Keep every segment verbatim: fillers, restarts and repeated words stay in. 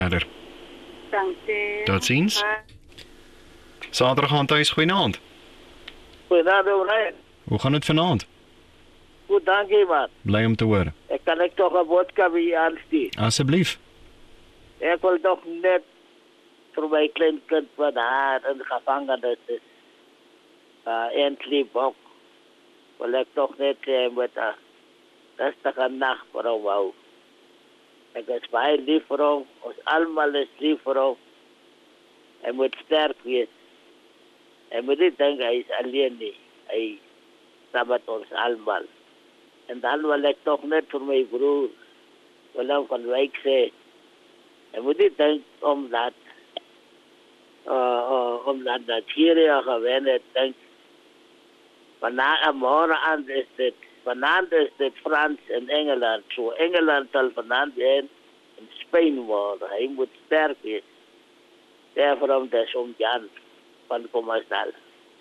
verder. Dankie. Tot ziens. Saterdag aan thuis, goeienaand. Goedenavond, Ryan. Hoe gaan het vanaand? Goed, dankie, man. Bly om te hoor. Ik kan ik toch een vodka bij je aansturen. Asseblief. Ik wil toch net voor mijn kleinkind van haar in de gevangenis is. Uh, Anthony Bok. Wil ik toch net uh, met een rustige nacht voor hem houden. Ik is baie lief voor hem. Ons allemaal is lief voor hem. Hij moet sterk wees. Hij moet niet denken, hij is alleen niet. Hij staat met ons allemaal. En dan wil ik toch net voor mijn broer, Willem van Wijk zeggen. Hij moet niet denken omdat, uh, uh, omdat Nigeria gewend heeft, denk vanavond en morgen aan is dit, vanavond is dit Frans en Engeland. Zo Engeland zal vanavond in Spanje worden. Hij moet sterk zijn. Daarom is om Jan van Commercial.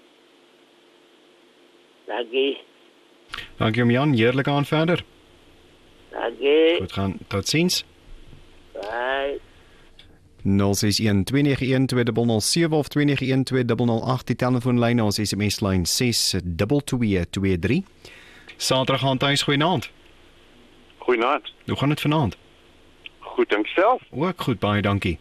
Dank je. Dankie om Jan, heerlijk aan verder. Dank je. Goed gaan, tot ziens. Bye. nul ses een twee nege een twee nul nul sewe of twee nege een twee nul nul agt, die telefoonlyn, ons S M S-lyn ses twee twee twee drie. Saterdag aan thuis, goeienaand. Goeienaand. Hoe gaan het vanaand? Goed, dank self. Ook goed, baie dankie.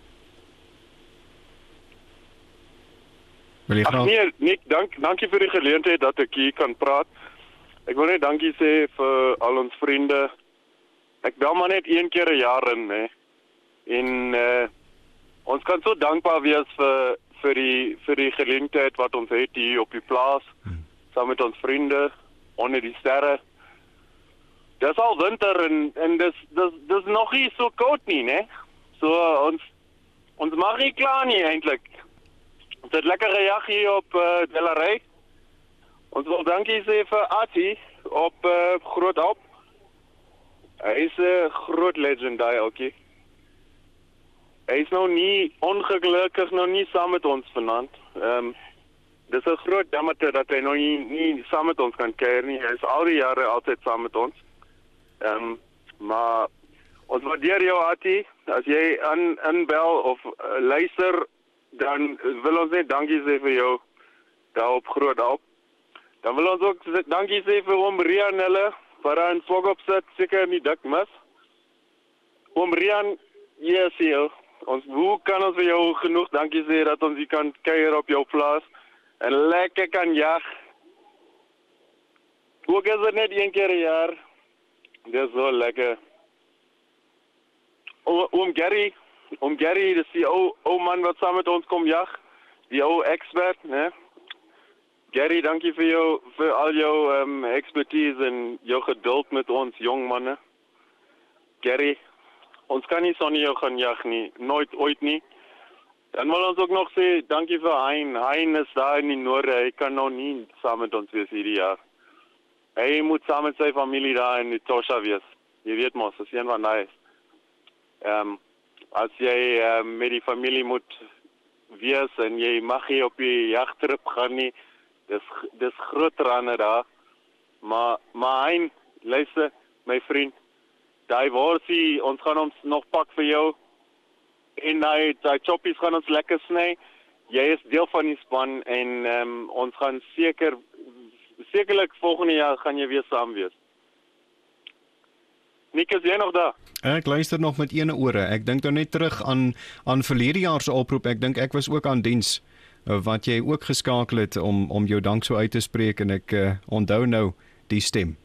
Wil jy Ag graag? nee, Nick, dank, dankie vir die geleentheid dat ek hier kan praat. Ek wil net dankie sê vir al ons vriende. Ek bel maar net een keer 'n jaar in, hè. En uh, ons kan so dankbaar wees vir vir die vir die geleentheid wat ons het hier op die plaas, hmm. saam met ons vriende onder die sterre. Dis al winter en en dis dis dis nog nie so koud nie, né? So uh, ons ons mag nie klaar nie eintlik. Ons het lekker gejag hier op uh, Delarey. Ons wil dankie sê vir Ati op uh, Groothoop. Hy is 'n uh, groot legend daai, okay. Hy is nou nie ongelukkig nou nie saam met ons vanaand. Ehm um, dis 'n groot jammer dat hy nou nie, nie saam met ons kan kuier nie. Hy is al die jare altyd saam met ons. Ehm um, maar ons waardeer jou, Ati. As jy aan inbel of uh, luister, dan wil ons net dankie sê vir jou daar op Groothoop. Dan wil ons ook dankie sê vir oom Rian hulle, wat daar in Swagop sit, seker nie dik mis. Oom Rian, yes, jou. Ons, hoe kan ons vir jou genoeg dankie sê dat ons hier kan kuier op jou plaas en lekker kan jag. Ook is dit net een keer 'n jaar. Dit is so lekker. O, oom Gary, oom Gary, dis die ou ou man wat saam met ons kom jag. Die ou expert, né? Gary, dankie vir jou vir al jou um, expertise en jou geduld met ons jong manne. Gary, ons kan nie sonder jou gaan jag nie, nooit ooit nie. Dan wil ons ook nog sê dankie vir Hein. Hein is daar in die noorde, hy kan nou nie saam met ons wees hierdie jaar. Hy moet saam met sy familie daar in Etosha wees. Jy weet mos, as een van daai is. Ehm um, as jy um, met die familie moet wees en jy mag nie op die jagtrip gaan nie, dis dis groot rande daar. Maar maar Hein, luister my vriend, daai worsie, ons gaan ons nog pak vir jou. En daai daai choppies gaan ons lekker sny. Jy is deel van die span en um, ons gaan seker sekerlik volgende jaar gaan jy weer saam wees. Nick, is jy nog daar? Ek luister nog met ene ore. Ek dink nou net terug aan aan verlede jaar se oproep. Ek dink ek was ook aan diens uh, wat jy ook geskakel het om om jou dank so uit te spreek en ek uh, onthou nou die stem.